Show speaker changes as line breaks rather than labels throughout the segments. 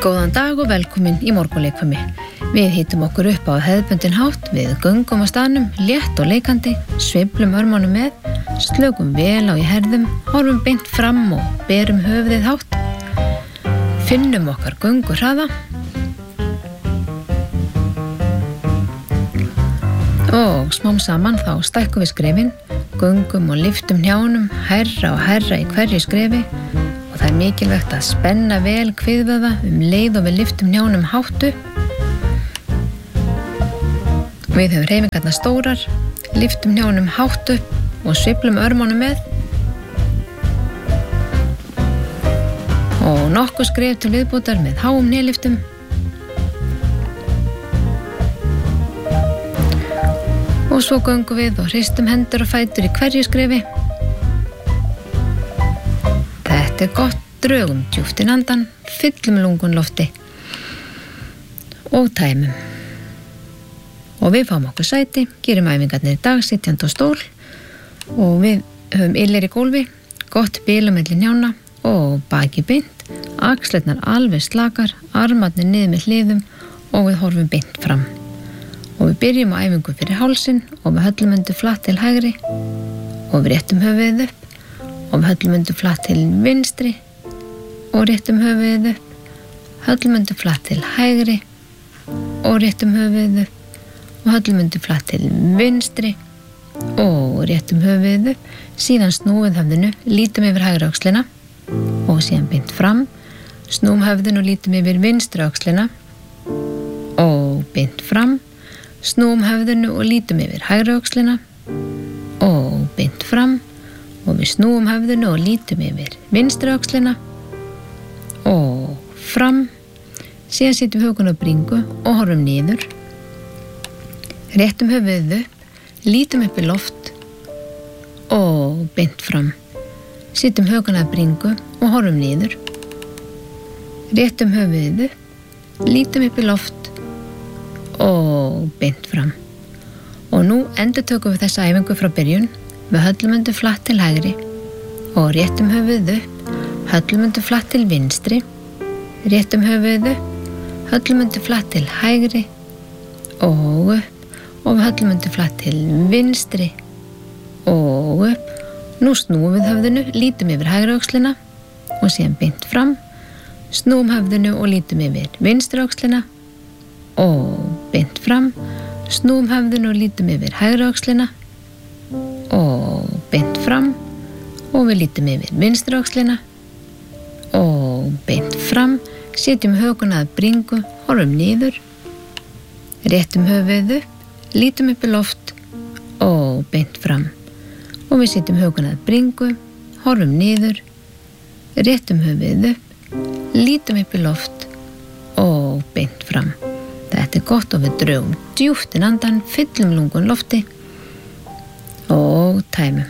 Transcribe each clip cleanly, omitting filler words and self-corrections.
Góðan dag og velkomin í morgunleikfimi. Við hittum okkur upp á hefðbundin hátt, við göngum á staðnum, létt og leikandi, sveiflum örmánum með, slökum vel á í herðum, horfum beint fram og berum höfuðið hátt. Finnum okkar gönguhraða og smám saman þá stækkum við skrefin, göngum og lyftum hnjánum hærra og hærra í hverju skrefi og það mikilvægt að spenna vel kviðvöðva leið og við lyftum hnjánum hátt upp. Við höfum hreyfingarnar stórar, lyftum hnjánum hátt upp og sveiflum örmánum með og nokkuð skref til viðbótar með háum hnélyftum. Og svo göngum við og hristum hendur og fætur í hverju skrefi. Þetta gott, drögum djúpt inn andan, fyllum lungun lofti og tæmum. Og við fáum okkur sæti, gerum æfingarnir í dag sitjandi á stól og við höfum illir í gólfi, gott bil á milli hnjána og baki beint, axlirnar alveg slakar, armarnir niður með hliðum og við horfum beint fram. Og við byrjum á æfingu fyrir hálsinn og við höllum undir flatt til hægri og við réttum höfuðið upp og við höllum undir flatt til vinstri og réttum höfuðið upp, höllum undir flatt til hægri og réttum höfuðið upp og höllum undir flatt til vinstri og réttum höfuðið upp, síðan snúum höfðinu, lítum yfir hægri öxlina og síðan beint fram, snúum höfðinu og lítum yfir vinstri öxlina og beint fram, snúum höfðinu og lítum yfir hægri öxlina og beint fram og við snúum höfðinu og lítum yfir vinstri öxlina og fram, síðan setjum við hökuna á bringu og horfum niður, réttum höfuðið upp, lítum upp í loft og beint fram, setjum hökuna á bringu og horfum niður, réttum höfuðið upp, lítum upp í loft og beint fram. Og nú endurtökum við þessa æfingu frá byrjun. Við höllum undir flatt til hægri og réttum höfuðið upp, höllum undir flatt til vinstri, réttum höfuðið upp, höllum undir flatt til hægri og upp og við höllum undir flatt til vinstri og upp. Nú snúum við höfðinu, lítum yfir hægri öxlina og síðan beint fram, snúum höfðinu og lítum yfir vinstri öxlina og beint fram, snúum höfðinu og lítum yfir hægri öxlina og beint fram og við lítum yfir vinstri öxlina og beint fram, setjum hökuna að bringu, horfum niður, réttum höfuðið upp, lítum upp í loft og beint fram og við setjum hökuna að bringu, horfum niður, réttum höfuðið upp, lítum upp í loft og beint fram. Þetta gott og við drögum djúpt inn andan, fyllum lungun lofti og tæmum.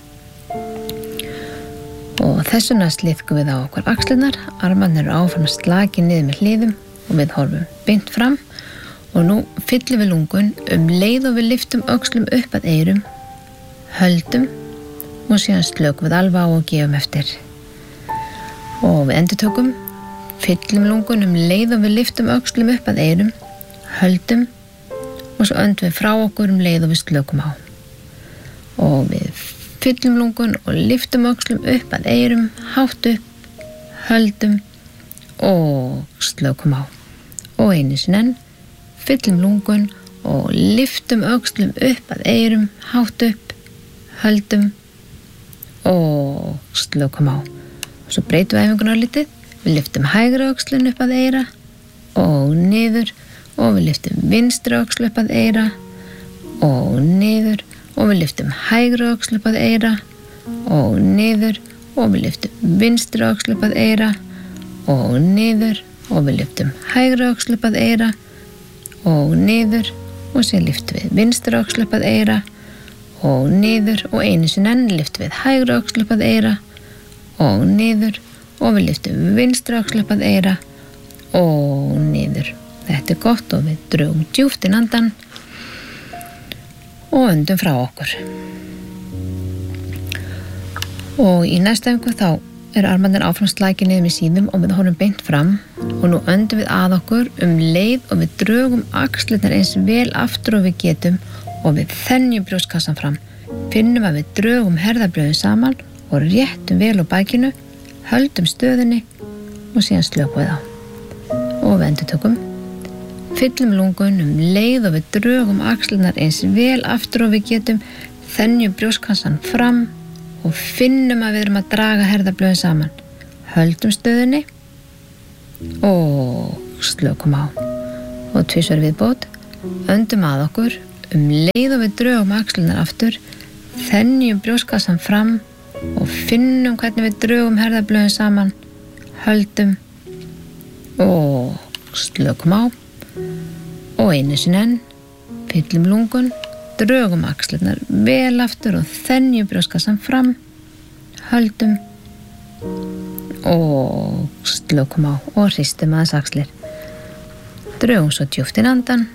Og þessuna slíðkum við á okkur axlirnar, armarnir eru áfram slakir niður með hliðum og við horfum beint fram og nú fyllum við lungun leið og við lyftum öxlum upp að eyrum, höldum og síðan slökum við alveg á og gefum eftir. Og við endurtökum, fyllum lungun leið og við lyftum öxlum upp að eyrum, höldum og svo öndum við frá okkur leið og við slökum á. Og við fyllum lungun og lyftum öxlum upp að eyrum, hátt upp, höldum og slökum á. Og einu sinni enn, fyllum lungun og lyftum öxlum upp að eyrum, hátt upp, höldum og slökum á. Og svo breytum við æfinguna lítið. Við lyftum hægri öxlin upp að eyra og niður og við lyftum vinstri öxl upp að eyra og niður og við lyftum hægri öxl upp að eyra og niður og við lyftum vinstri öxl upp að eyra og niður og við lyftum hægri öxl upp að eyra og niður og síðan lyftum við vinstri öxl upp að eyra og niður og einu sinni enn lyftum við hægri öxl upp að eyra og niður og við lyftum vinstri öxl upp að eyra og niður. Þetta gott og við drögum djúpt inn andan og öndum frá okkur. Og í næsta æfingu þá armarnir áfram slakið niður með síðum og við horfum beint fram og nú öndum við að okkur leið og við drögum axlirnar eins vel aftur og við getum og við þenjum brjóstkassan fram. Finnum að við drögum herðablöðin saman og réttum vel á bakinu, höldum stöðunni og síðan slökum við á. Og við endurtökum. Fyllum lungun leið og við drögum axlirnar eins vel aftur og við getum, þenjum brjóstkassan fram og finnum að við erum að draga herðablöðin saman. Höldum stöðunni og slökum á. Og tvisvar viðbót, öndum að okkur, leið og við drögum axlirnar aftur, þenjum brjóstkassan fram og finnum hvernig við drögum herðablöðin saman, höldum og slökum á. Og einu sinni enn, fyllum lungun, drögum axlirnar vel aftur og þenjum brjóstkassan fram, höldum og slökum á og hristum aðeins axlir. Drögum svo djúpt inn andann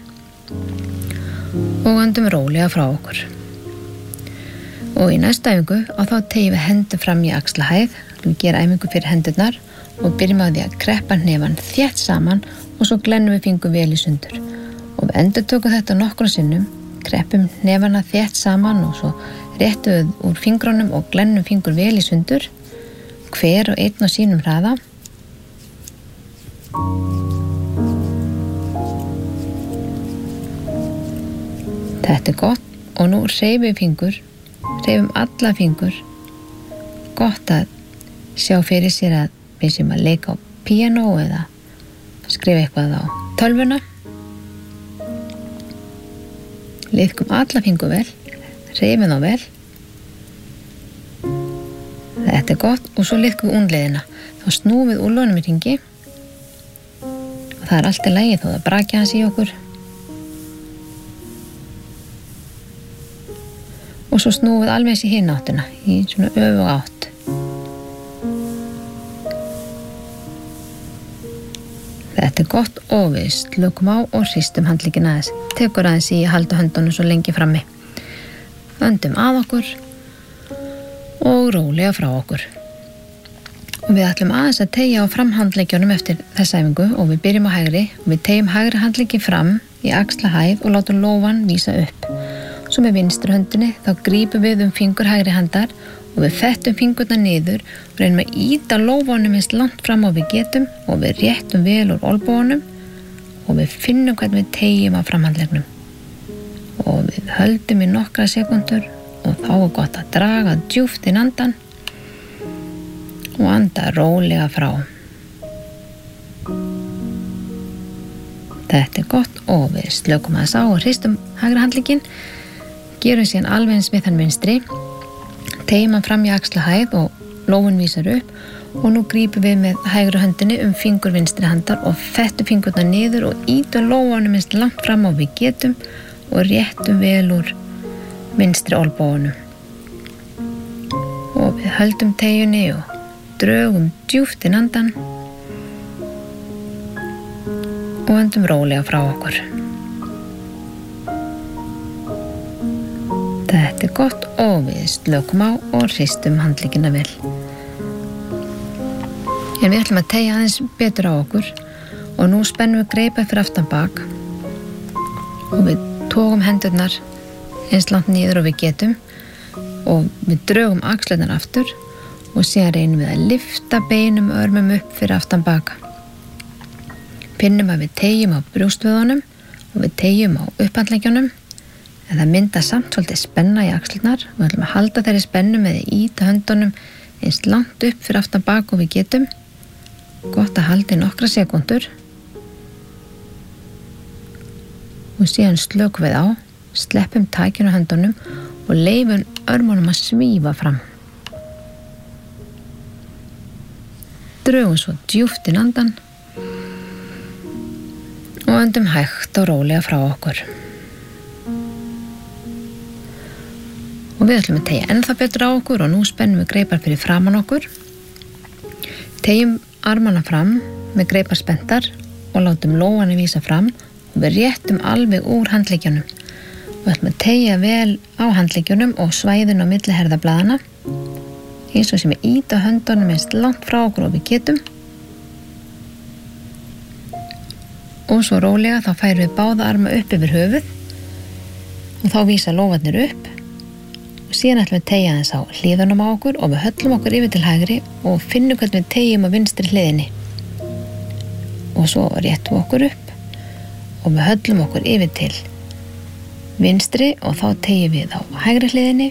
og öndum rólega frá okkur. Og í næstu æfingu á þá tegjum við hendur fram í axlahæð, við gera æfingu fyrir hendurnar og byrjum á því að kreppa hnefann þétt saman og svo glennum við fingur vel í sundur. Og við endurtökum þetta nokkrum sinnum, kreppum hnefana þétt saman og svo réttum við úr fingrunum og glennum fingur vel í sundur, hver og einn á sínum hraða. Þetta gott og nú hreyfum alla fingur. Gott að sjá fyrir sér að við séum að leika á píanó eða skrifa eitthvað á tölvuna. Liðkum alla fingur vel, hreyfum þá vel. Þetta gott og svo liðkum við únliðina. Þá snúum við úlunum í hringi og það allt í lagi þó það braki hans í okkur. Og svo snúum við alveg þessi hina áttuna í svona öfuga átt. Þetta gott og við slökum á og hristum handlegginn aðeins. Tekur aðeins í að halda höndunum svo lengi frammi. Öndum að okkur og rólega frá okkur. Og við ætlum aðeins að teygja á framhandleggjónum eftir þessa æfingu og við byrjum á hægri og við teygjum hægri handlegginn fram í axlahæð og látum lófann vísa upp. Svo með vinstri höndinni þá grípum við fingur hægri handar og við fettum fingurna niður og reynum að ýta lófanum eins langt fram og við getum og við réttum vel úr olnbogunum og við finnum hvernig við teygjum á framhandleggnum. Og við höldum í nokkra sekúndur og þá er gott að draga djúpt inn andann og anda rólega frá. Þetta gott og við slökum aðeins á og hristum hægri handlegginn. Gerum síðan alveg eins við þann vinstri. Teygjum hann fram í axlahæð og lófinn vísar upp og nú grípum við með hægri höndinni fingur vinstri handar og fettum fingurna niður og ýtum lófanum eins langt fram og við getum og réttum vel úr vinstri olnbogunum. Og við höldum teygjunni og drögum djúpt inn andann og öndum rólega frá okkur. Þetta gott og við slökum á og hristum handleggina vel. En við ætlum að teygja aðeins betur á okkur og nú spennum við greipar fyrir aftan bak og við tókum hendurnar eins langt niður og við getum og við drögum axlirnar aftur og síðan reynum við að lyfta beinum og örmum upp fyrir aftan bak. Finnum að við teygjum á brjóstvöðunum og við teygjum á upphandleggjónum en það mynda samt svolítið spenna í axlirnar og við ætlum að halda þeirri spennu með að ýta höndunum eins langt upp fyrir aftan bak og við getum. Gott að halda í nokkra sekúndur og síðan slökum við á, sleppum takinu á höndunum og leyfum örmunum að svífa fram. Drögum svo djúpt inn andann og öndum hægt og rólega frá okkur. Og við ætlum að teygja ennþá betur á okkur og nú spennum við greipar fyrir framan okkur. Teygjum armana fram með greipar spenntar og látum lófanum vísa fram og við réttum alveg úr handleggjónum. Við ætlum að teygja vel á handleggjónum og svæðin á milli herðablaðana eins og sem við ýta höndunum eins langt frá okkur og við getum. Og svo rólega þá færum við báða arma upp yfir höfuð og þá vísa lófarnir upp og síðan ætlum við að teygja þess á hliðunum á okkur og við höllum okkur yfir til hægri og finnum hvernig við teygjum á vinstri hliðinni. Og svo réttum við okkur upp og við höllum okkur yfir til vinstri og þá teygjum við á hægri hliðinni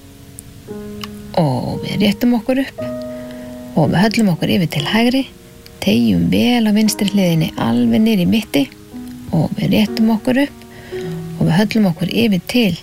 og við réttum okkur upp og við höllum okkur yfir til hægri, teygjum vel á vinstri hliðinni alveg niður í mitti og við réttum okkur upp og við höllum okkur yfir til